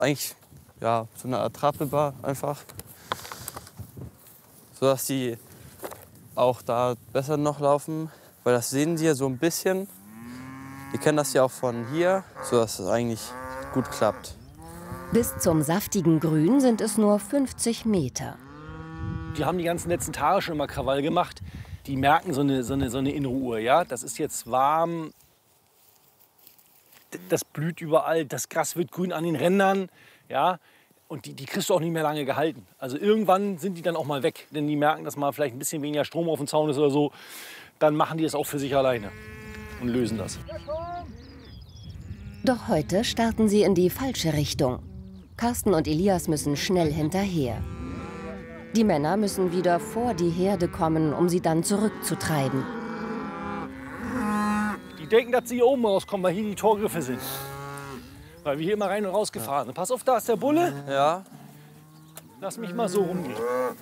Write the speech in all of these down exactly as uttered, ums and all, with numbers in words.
eigentlich ja, so eine Art Trappelbar einfach, sodass sie auch da besser noch laufen, weil das sehen sie ja so ein bisschen. Die kennen das ja auch von hier, sodass es eigentlich gut klappt. Bis zum saftigen Grün sind es nur fünfzig Meter. Die haben die ganzen letzten Tage schon immer Krawall gemacht. Die merken so eine, so eine, so eine innere Uhr. Ja? Das ist jetzt warm, das blüht überall, das Gras wird grün an den Rändern. Ja? Und die, die kriegst du auch nicht mehr lange gehalten. Also irgendwann sind die dann auch mal weg. Denn die merken, dass mal vielleicht ein bisschen weniger Strom auf dem Zaun ist oder so. Dann machen die das auch für sich alleine und lösen das. Doch heute starten sie in die falsche Richtung. Carsten und Elias müssen schnell hinterher. Die Männer müssen wieder vor die Herde kommen, um sie dann zurückzutreiben. Die denken, dass sie hier oben rauskommen, weil hier die Torgriffe sind. Weil wir hier immer rein und raus gefahren sind. Pass auf, da ist der Bulle. Ja. Lass mich mal so rumgehen.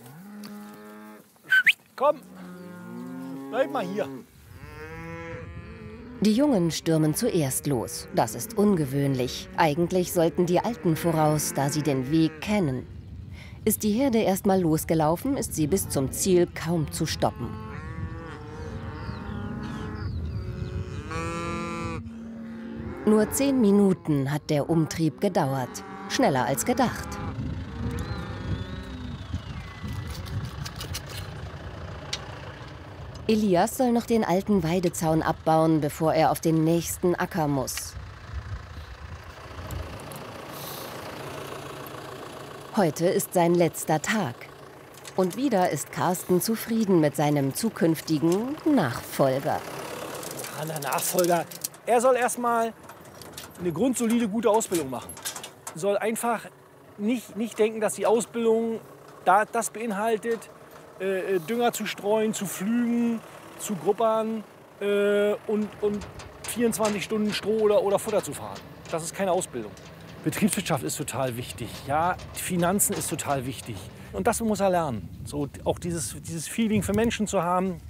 Komm, bleib mal hier. Die Jungen stürmen zuerst los. Das ist ungewöhnlich. Eigentlich sollten die Alten voraus, da sie den Weg kennen. Ist die Herde erst mal losgelaufen, ist sie bis zum Ziel kaum zu stoppen. Nur zehn Minuten hat der Umtrieb gedauert. Schneller als gedacht. Elias soll noch den alten Weidezaun abbauen, bevor er auf den nächsten Acker muss. Heute ist sein letzter Tag. Und wieder ist Carsten zufrieden mit seinem zukünftigen Nachfolger. Ja, der Nachfolger, er soll erstmal eine grundsolide, gute Ausbildung machen. Soll einfach nicht, nicht denken, dass die Ausbildung da, das beinhaltet, äh, Dünger zu streuen, zu pflügen, zu gruppern äh, und, und vierundzwanzig Stunden Stroh oder, oder Futter zu fahren. Das ist keine Ausbildung. Betriebswirtschaft ist total wichtig. Ja, Finanzen ist total wichtig. Und das muss er lernen. So, auch dieses, dieses Feeling für Menschen zu haben.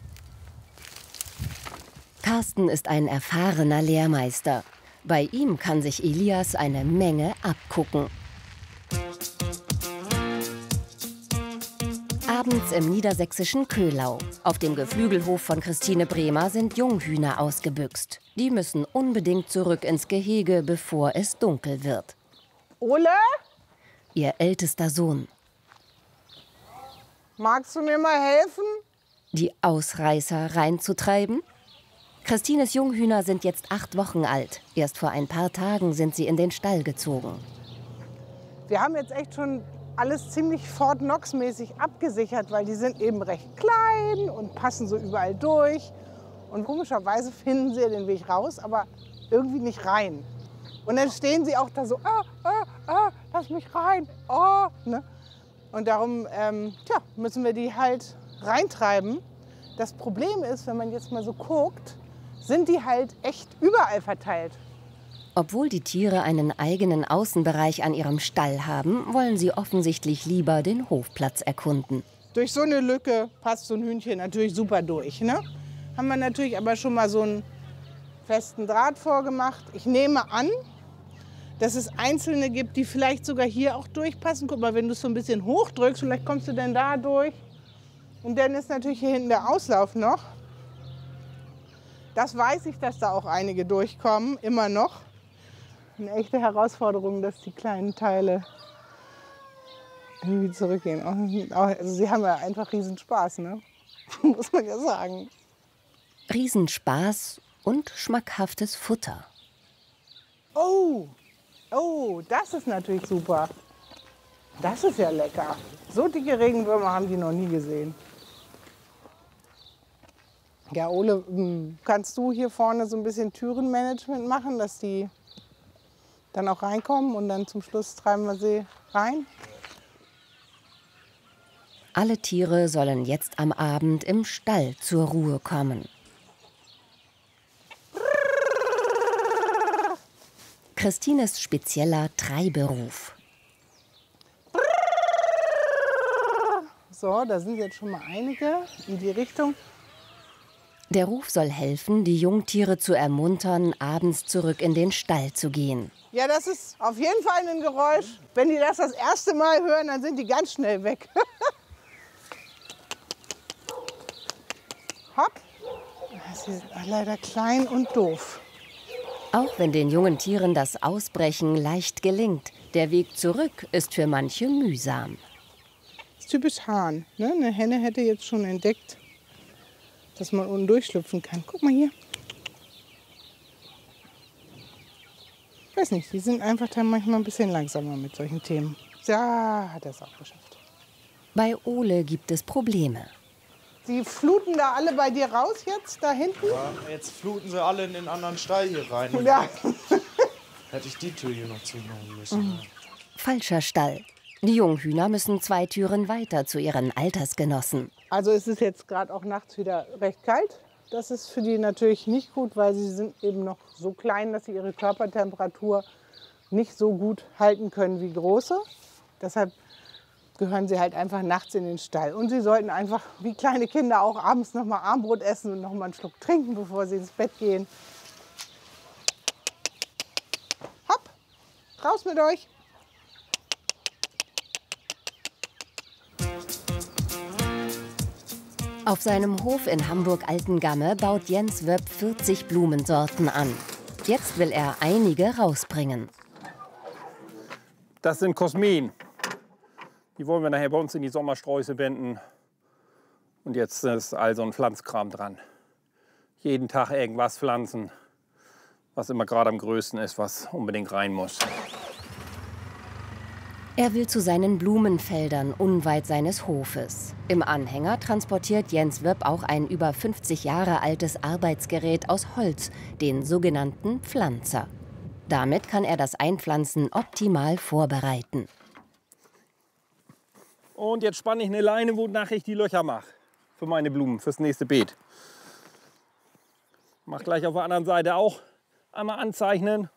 Carsten ist ein erfahrener Lehrmeister. Bei ihm kann sich Elias eine Menge abgucken. Abends im niedersächsischen Köhlau. Auf dem Geflügelhof von Christine Bremer sind Junghühner ausgebüxt. Die müssen unbedingt zurück ins Gehege, bevor es dunkel wird. Ole? Ihr ältester Sohn. Magst du mir mal helfen? Die Ausreißer reinzutreiben? Christines Junghühner sind jetzt acht Wochen alt. Erst vor ein paar Tagen sind sie in den Stall gezogen. Wir haben jetzt echt schon alles ziemlich Fort Knox-mäßig abgesichert, weil die sind eben recht klein und passen so überall durch. Und komischerweise finden sie den Weg raus, aber irgendwie nicht rein. Und dann stehen sie auch da so, ah, ah, ah, lass mich rein, oh, ne? Und darum ähm, tja, müssen wir die halt reintreiben. Das Problem ist, wenn man jetzt mal so guckt, sind die halt echt überall verteilt. Obwohl die Tiere einen eigenen Außenbereich an ihrem Stall haben, wollen sie offensichtlich lieber den Hofplatz erkunden. Durch so eine Lücke passt so ein Hühnchen natürlich super durch, ne? Haben wir natürlich aber schon mal so einen festen Draht vorgemacht. Ich nehme an, dass es Einzelne gibt, die vielleicht sogar hier auch durchpassen. Guck mal, wenn du es so ein bisschen hochdrückst, vielleicht kommst du dann da durch. Und dann ist natürlich hier hinten der Auslauf noch. Das weiß ich, dass da auch einige durchkommen, immer noch. Eine echte Herausforderung, dass die kleinen Teile irgendwie zurückgehen. Also sie haben ja einfach riesen Spaß, ne? Muss man ja sagen. Riesenspaß und schmackhaftes Futter. Oh, oh, das ist natürlich super. Das ist ja lecker. So dicke Regenwürmer haben die noch nie gesehen. Ja, Ole, kannst du hier vorne so ein bisschen Türenmanagement machen, dass die dann auch reinkommen und dann zum Schluss treiben wir sie rein? Alle Tiere sollen jetzt am Abend im Stall zur Ruhe kommen. Christines spezieller Treiberuf. So, da sind jetzt schon mal einige in die Richtung. Der Ruf soll helfen, die Jungtiere zu ermuntern, abends zurück in den Stall zu gehen. Ja, das ist auf jeden Fall ein Geräusch. Wenn die das das erste Mal hören, dann sind die ganz schnell weg. Hopp. Sie sind leider klein und doof. Auch wenn den jungen Tieren das Ausbrechen leicht gelingt, der Weg zurück ist für manche mühsam. Das ist typisch Hahn. Ne? Eine Henne hätte jetzt schon entdeckt, dass man unten durchschlüpfen kann. Guck mal hier. Ich weiß nicht, die sind einfach dann manchmal ein bisschen langsamer mit solchen Themen. Ja, hat er es auch geschafft. Bei Ole gibt es Probleme. Die fluten da alle bei dir raus jetzt, da hinten? Ja, jetzt fluten sie alle in den anderen Stall hier rein. Ja. Hätte ich die Tür hier noch zumachen müssen. Mhm. Falscher Stall. Die Junghühner müssen zwei Türen weiter zu ihren Altersgenossen. Also es ist jetzt gerade auch nachts wieder recht kalt. Das ist für die natürlich nicht gut, weil sie sind eben noch so klein, dass sie ihre Körpertemperatur nicht so gut halten können wie große. Deshalb gehören sie halt einfach nachts in den Stall. Und sie sollten einfach, wie kleine Kinder, auch abends noch mal Armbrot essen und noch mal einen Schluck trinken, bevor sie ins Bett gehen. Hopp, raus mit euch. Auf seinem Hof in Hamburg-Altengamme baut Jens Wöpp vierzig Blumensorten an. Jetzt will er einige rausbringen. Das sind Kosmen. Die wollen wir nachher bei uns in die Sommersträuße wenden. Und jetzt ist also ein Pflanzkram dran. Jeden Tag irgendwas pflanzen, was immer gerade am größten ist, was unbedingt rein muss. Er will zu seinen Blumenfeldern unweit seines Hofes. Im Anhänger transportiert Jens Wöpp auch ein über fünfzig Jahre altes Arbeitsgerät aus Holz, den sogenannten Pflanzer. Damit kann er das Einpflanzen optimal vorbereiten. Und jetzt spanne ich eine Leine, wonach ich die Löcher mache für meine Blumen, fürs nächste Beet. Mach gleich auf der anderen Seite auch einmal anzeichnen.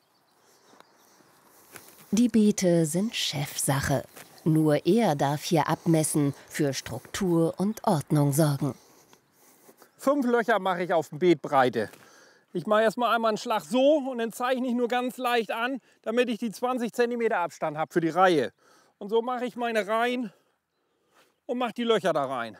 Die Beete sind Chefsache. Nur er darf hier abmessen, für Struktur und Ordnung sorgen. Fünf Löcher mache ich auf Beetbreite. Ich mache erst mal einmal einen Schlag so und dann zeichne ich nur ganz leicht an, damit ich die zwanzig Zentimeter Abstand habe für die Reihe. Und so mache ich meine Reihen und mache die Löcher da rein.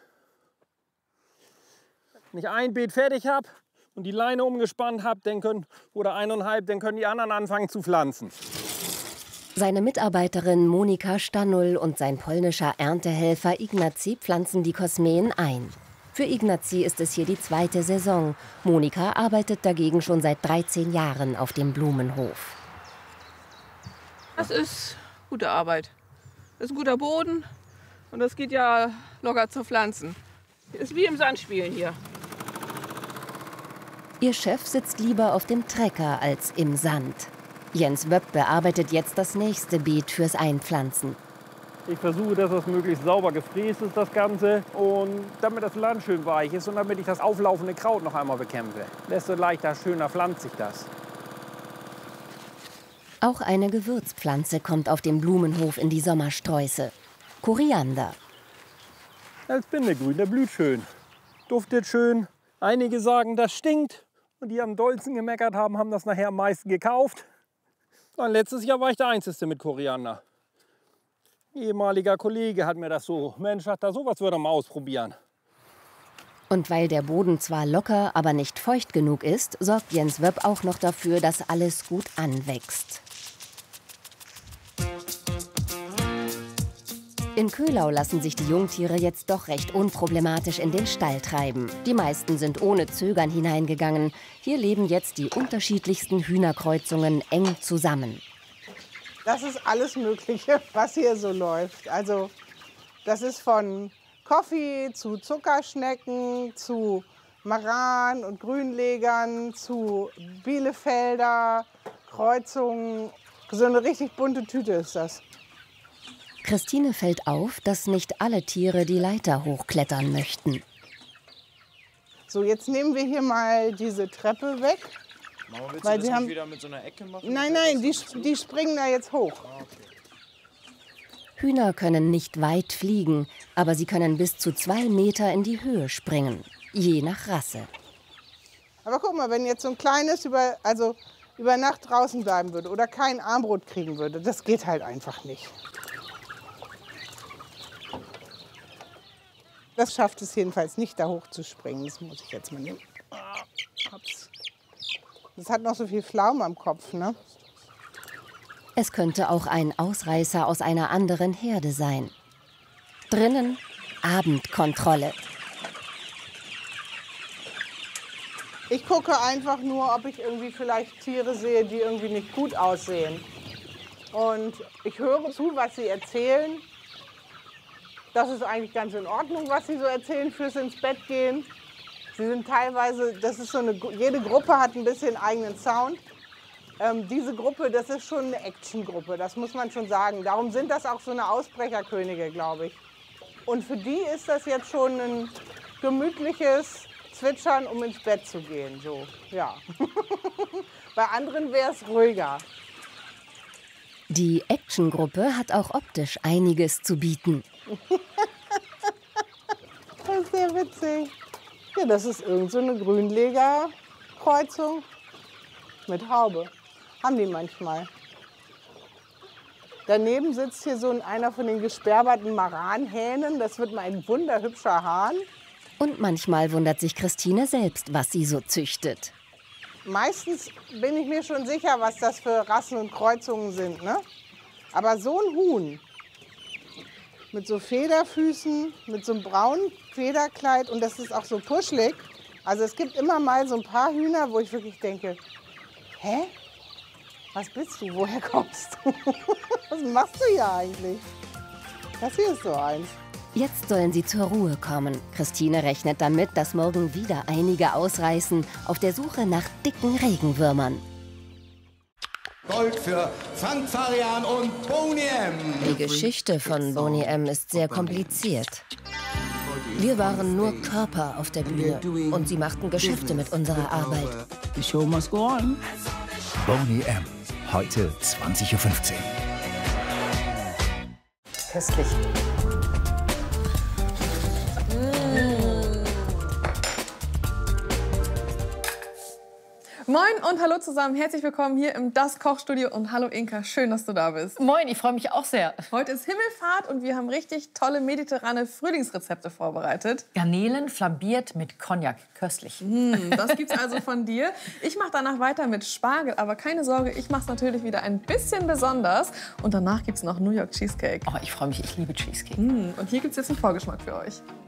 Wenn ich ein Beet fertig habe und die Leine umgespannt habe, dann können, oder eineinhalb, dann können die anderen anfangen zu pflanzen. Seine Mitarbeiterin Monika Stanul und sein polnischer Erntehelfer Ignacy pflanzen die Kosmen ein. Für Ignacy ist es hier die zweite Saison. Monika arbeitet dagegen schon seit dreizehn Jahren auf dem Blumenhof. Das ist gute Arbeit. Das ist ein guter Boden und das geht ja locker zu pflanzen. Ist wie im Sandspielen hier. Ihr Chef sitzt lieber auf dem Trecker als im Sand. Jens Wöpp bearbeitet jetzt das nächste Beet fürs Einpflanzen. Ich versuche, dass das möglichst sauber gefräst ist, das Ganze. Und damit das Land schön weich ist und damit ich das auflaufende Kraut noch einmal bekämpfe. Desto leichter, schöner pflanzt sich das. Auch eine Gewürzpflanze kommt auf dem Blumenhof in die Sommersträuße. Koriander. Das Bindegrün, der blüht schön. Duftet schön. Einige sagen, das stinkt. Und die am dollsten gemeckert haben, haben das nachher am meisten gekauft. Und letztes Jahr war ich der Einzige mit Koriander. Ein ehemaliger Kollege hat mir das so, Mensch, sagt er, sowas würde er mal ausprobieren. Und weil der Boden zwar locker, aber nicht feucht genug ist, sorgt Jens Wöpp auch noch dafür, dass alles gut anwächst. In Köhlau lassen sich die Jungtiere jetzt doch recht unproblematisch in den Stall treiben. Die meisten sind ohne Zögern hineingegangen. Hier leben jetzt die unterschiedlichsten Hühnerkreuzungen eng zusammen. Das ist alles Mögliche, was hier so läuft. Also das ist von Koffee zu Zuckerschnecken, zu Maran und Grünlegern, zu Bielefelder Kreuzungen. So eine richtig bunte Tüte ist das. Christine fällt auf, dass nicht alle Tiere die Leiter hochklettern möchten. So, jetzt nehmen wir hier mal diese Treppe weg. Mama, willst weil du das sie nicht haben... wieder mit so einer Ecke machen? Nein, nein, die, die springen da jetzt hoch. Ah, okay. Hühner können nicht weit fliegen, aber sie können bis zu zwei Meter in die Höhe springen, je nach Rasse. Aber guck mal, wenn jetzt so ein kleines über, also über Nacht draußen bleiben würde oder kein Armbrot kriegen würde, das geht halt einfach nicht. Das schafft es jedenfalls nicht, da hoch zu springen. Das muss ich jetzt mal nehmen. Das hat noch so viel Pflaumen am Kopf, ne? Es könnte auch ein Ausreißer aus einer anderen Herde sein. Drinnen Abendkontrolle. Ich gucke einfach nur, ob ich irgendwie vielleicht Tiere sehe, die irgendwie nicht gut aussehen. Und ich höre zu, was sie erzählen. Das ist eigentlich ganz in Ordnung, was sie so erzählen fürs ins Bett gehen. Sie sind teilweise, das ist so eine, jede Gruppe hat ein bisschen eigenen Sound. Ähm, diese Gruppe, das ist schon eine Actiongruppe, das muss man schon sagen. Darum sind das auch so eine Ausbrecherkönige, glaube ich. Und für die ist das jetzt schon ein gemütliches Zwitschern, um ins Bett zu gehen. So, ja. Bei anderen wäre es ruhiger. Die Actiongruppe hat auch optisch einiges zu bieten. Das ist sehr witzig. Ja, das ist irgend so eine Grünlegerkreuzung mit Haube. Haben die manchmal. Daneben sitzt hier so ein, einer von den gesperberten Maranhähnen. Das wird mal ein wunderhübscher Hahn. Und manchmal wundert sich Christine selbst, was sie so züchtet. Meistens bin ich mir schon sicher, was das für Rassen und Kreuzungen sind, ne? Aber so ein Huhn mit so Federfüßen, mit so einem braunen Federkleid und das ist auch so puschelig. Also es gibt immer mal so ein paar Hühner, wo ich wirklich denke, hä? Was bist du? Woher kommst du? Was machst du hier eigentlich? Das hier ist so eins. Jetzt sollen sie zur Ruhe kommen. Christine rechnet damit, dass morgen wieder einige ausreißen auf der Suche nach dicken Regenwürmern. Gold für Frank Farian und Boney M. Die Geschichte von Boney M. ist sehr kompliziert. Wir waren nur Körper auf der Bühne und sie machten Geschäfte mit unserer Arbeit. The show must go on. Boney M. Heute zwanzig Uhr fünfzehn. Köstlich. Moin und hallo zusammen, herzlich willkommen hier im Das Kochstudio und hallo Inka, schön, dass du da bist. Moin, ich freue mich auch sehr. Heute ist Himmelfahrt und wir haben richtig tolle mediterrane Frühlingsrezepte vorbereitet. Garnelen flambiert mit Cognac, köstlich. Mm, das gibt's also von dir. Ich mache danach weiter mit Spargel, aber keine Sorge, ich mache es natürlich wieder ein bisschen besonders. Und danach gibt's noch New York Cheesecake. Oh, ich freue mich, ich liebe Cheesecake. Mm, und hier gibt's jetzt einen Vorgeschmack für euch.